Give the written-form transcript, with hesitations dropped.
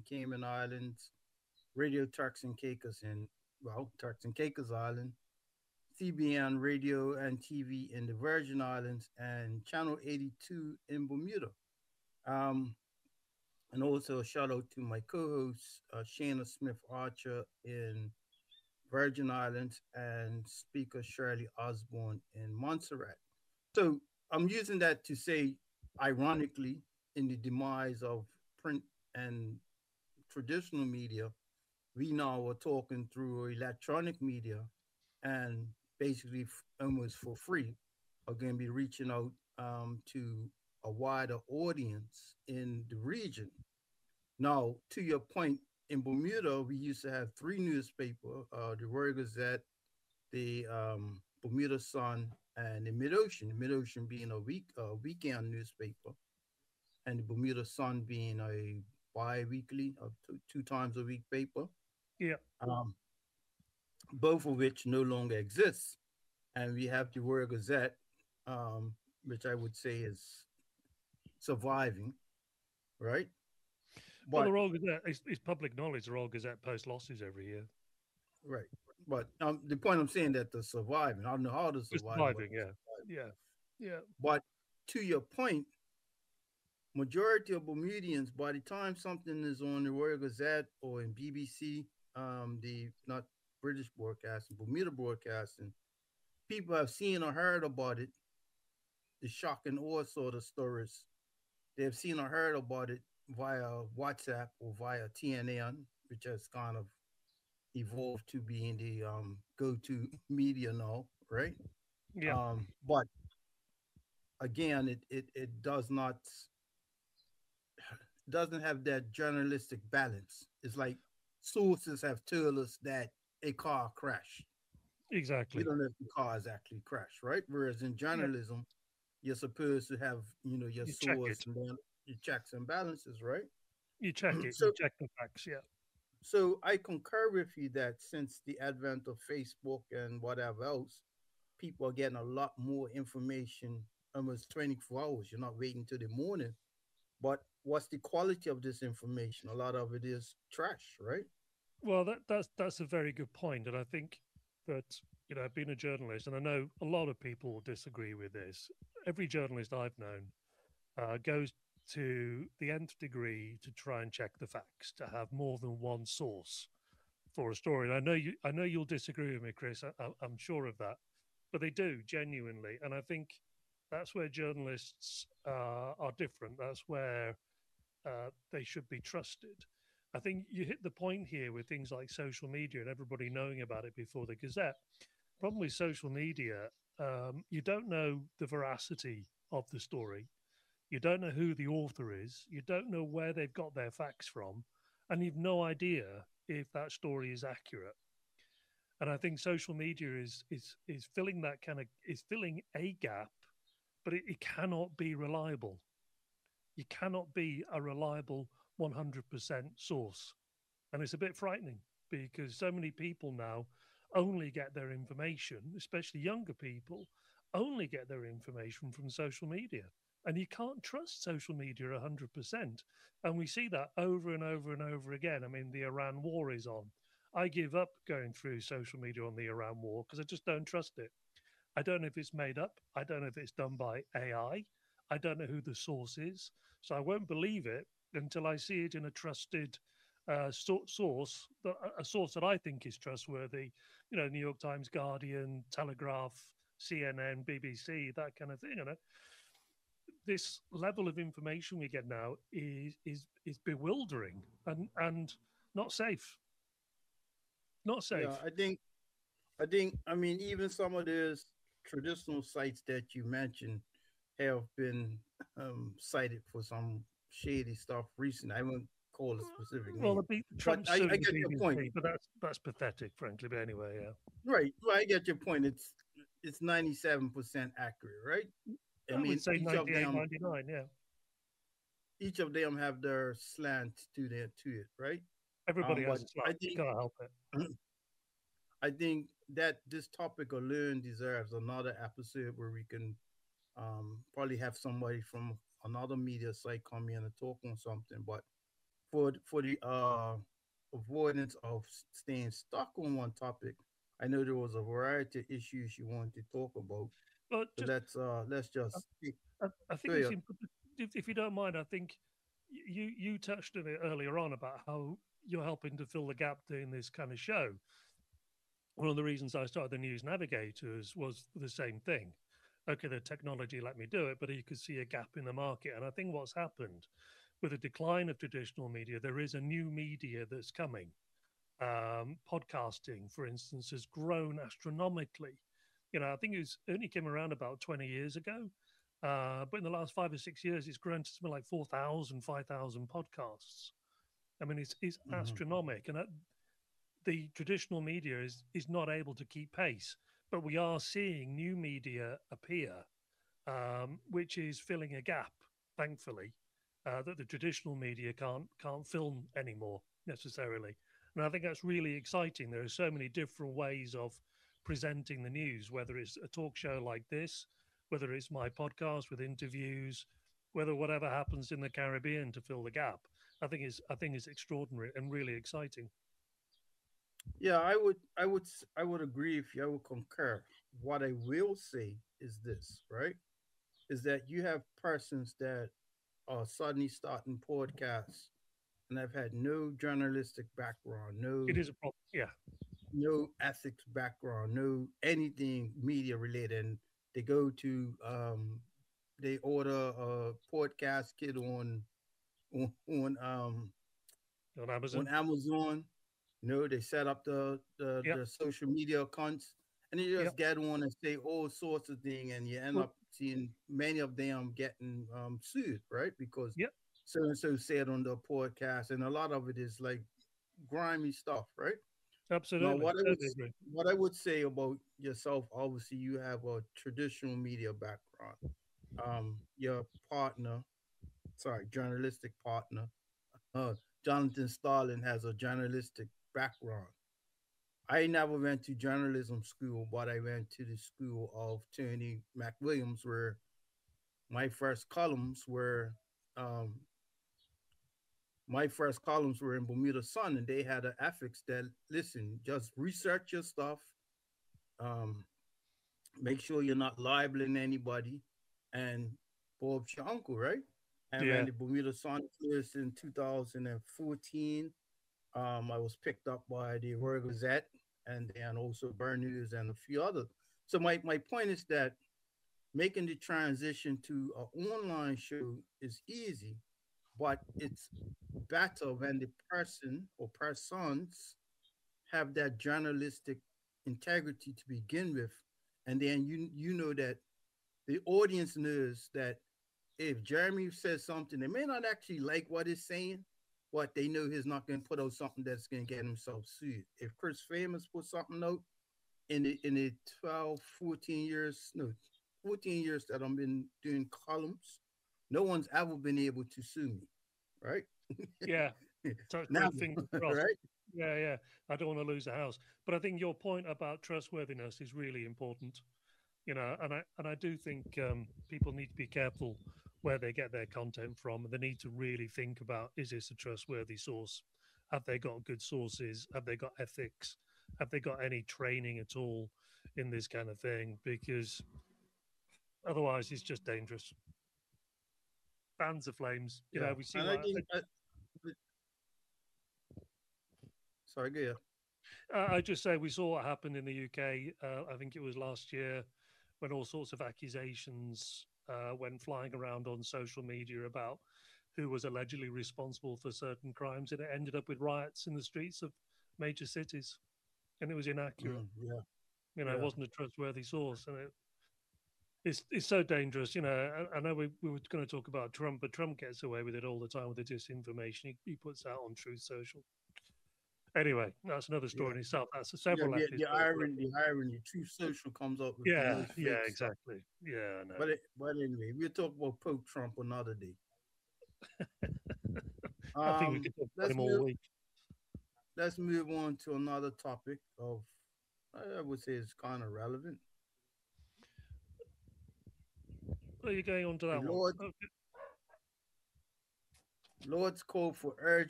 and Cayman Islands, Radio Turks and Caicos in, well, Turks and Caicos Island, CBN Radio and TV in the Virgin Islands, and Channel 82 in Bermuda. Um, and also a shout out to my co-host Shana Smith Archer in Virgin Islands and speaker Shirley Osborne in Montserrat. So I'm using that to say, ironically, in the demise of print and traditional media, we now are talking through electronic media and basically almost for free are going to be reaching out to a wider audience in the region. Now, to your point, in Bermuda, we used to have three newspapers, the Royal Gazette, the Bermuda Sun, and the Mid Ocean. The Mid Ocean being a weekend newspaper, and the Bermuda Sun being a bi-weekly, two times a week paper. Yeah. Both of which no longer exist. And we have the Royal Gazette, which I would say is surviving, right? Well, the But Royal Gazette is public knowledge. The Royal Gazette posts losses every year. right, but the point I'm saying that they're surviving. I don't know how they're Just surviving, but surviving, they're yeah, surviving. yeah, yeah. But to your point, majority of Bermudians, by the time something is on the Royal Gazette or in BBC, the not British broadcasting, Bermuda broadcasting, people have seen or heard about it, the shock and awe sort of stories. They have seen or heard about it via WhatsApp or via TNN, which has kind of evolved to being the go-to media now, right? Yeah. But again, it doesn't have that journalistic balance. It's like sources have told us that a car crashed. We Exactly. don't know if the car has actually crashed, right? Whereas in Yeah. journalism, you're supposed to have, your You check it. source and then your checks and balances, right? You check it. You so check the facts. Yeah. so I concur with you that since the advent of Facebook and whatever else, people are getting a lot more information almost 24 hours. You're not waiting till the morning. But what's the quality of this information? A lot of it is trash, right? Well, that's a very good point, and I think that I've been a journalist, and I know a lot of people disagree with this. Every journalist I've known goes to the nth degree to try and check the facts, to have more than one source for a story. And I know you'll disagree with me, Chris. I'm sure of that, but they do genuinely, and I think that's where journalists are different. That's where they should be trusted. I think you hit the point here with things like social media and everybody knowing about it before the Gazette. Problem with social media, you don't know the veracity of the story. You don't know who the author is. You don't know where they've got their facts from, and you've no idea if that story is accurate. And I think social media is filling that is filling a gap, but it cannot be reliable. You cannot be a reliable 100% source. And it's a bit frightening because so many people now only get their information, especially younger people, only get their information from social media. And you can't trust social media 100%. And we see that over and over and over again. I mean, the Iran war is on. I give up going through social media on the Iran war because I just don't trust it. I don't know if it's made up. I don't know if it's done by AI. I don't know who the source is. So I won't believe it until I see it in a trusted source, a source that I think is trustworthy. New York Times, Guardian, Telegraph, CNN, BBC, that kind of thing. This level of information we get now is bewildering and not safe. Not Yeah, safe. I mean, even some of those traditional sites that you mentioned have been cited for some shady stuff recently. I won't call a specific Well, name, but Trump I suing the get your point. BBC, but that's pathetic, frankly. But anyway, yeah. Right. Well, I get your point. It's 97% accurate, right? I I would mean, say 98, 99, yeah. each of them have their slant to it, right? Everybody has But a slant. You can't help it. I think that this topic alone deserves another episode where we can probably have somebody from another media site come in and talk on something. But for the avoidance of staying stuck on one topic, I know there was a variety of issues you wanted to talk about. But So just let's I, just stick. I Go think it's ahead. important. If you don't mind, I think you touched on it earlier on about how you're helping to fill the gap doing this kind of show. One of the reasons I started the News Navigators was the same thing. Okay, the technology let me do it, but you could see a gap in the market. And I think what's happened with the decline of traditional media, there is a new media that's coming. Podcasting, for instance, has grown astronomically. I think it only came around about 20 years ago. But in the last 5 or 6 years, it's grown to something like 4,000, 5,000 podcasts. I mean, it's Hmm. astronomical. And the traditional media is not able to keep pace. But we are seeing new media appear, which is filling a gap, thankfully, that the traditional media can't film anymore necessarily. And I think that's really exciting. There are so many different ways of presenting the news, whether it's a talk show like this, whether it's my podcast with interviews, whether whatever happens in the Caribbean to fill the gap. I think it's extraordinary and really exciting. Yeah, I would agree with you. I would concur. What I will say is this, right? Is that you have persons that are suddenly starting podcasts and have had no journalistic background, It is a problem. Yeah, no ethics background, no anything media related, and they go to they order a podcast kit on on Amazon. Amazon. They set up Yep. the social media accounts, and you Yep. just get on and say all sorts of things, and you end Well, up seeing many of them getting sued, right? Because yep. so and so said on the podcast, and a lot of it is like grimy stuff, right? Now, Absolutely. Totally agree. what I would say about yourself, obviously, you have a traditional media background. Your partner, sorry, journalistic partner, uh, Jonathan Starlin has a journalistic background. I never went to journalism school, but I went to the school of Tony McWilliams, where my first columns were um, in Bermuda Sun, and they had an ethics that listen, just research your stuff, um, make sure you're not libeling anybody, and Bob's your uncle, right? And when Yeah. the Bermuda Sun closed in 2014, I was picked up by the Royal Gazette and then also Burn News and a few others. So my point is that making the transition to an online show is easy, but it's better when the person or persons have that journalistic integrity to begin with, and then you know that the audience knows that if Jeremy says something, they may not actually like what he's saying, but they know he's not going to put out something that's going to get himself sued. If Chris Famous put something out in the 12, 14 years, no, 14 years that I've been doing columns, no one's ever been able to sue me, right? Yeah. Touch wood, Never, fingers crossed. right? Yeah, yeah. I don't want to lose the house. But I think your point about trustworthiness is really important. And I do think people need to be careful where they get their content from. They need to really think about, is this a trustworthy source? Have they got good sources? Have they got ethics? Have they got any training at all in this kind of thing? Because otherwise, it's just dangerous. Fans of flames. Yeah, We see and I what think, sorry, go ahead. I just say we saw what happened in the UK. I think it was last year when all sorts of accusations went flying around on social media about who was allegedly responsible for certain crimes, and it ended up with riots in the streets of major cities, and it was inaccurate. Yeah, It yeah. wasn't a trustworthy source, and it's so dangerous. I know we were going to talk about Trump, but Trump gets away with it all the time with the disinformation he puts out on Truth Social. Anyway, that's another story Yeah, in itself. That's yeah. several The episodes worth. irony. Truth Social comes up with the Yeah, most yeah, fake stuff. exactly. Yeah, I know. But anyway, we'll talk about Pope Trump another day. I think we could talk about Let's him all move. week. Let's move on to another topic of I would say it's kind of relevant. Are you going on to The that one? Lord Okay. Lord's call for urgent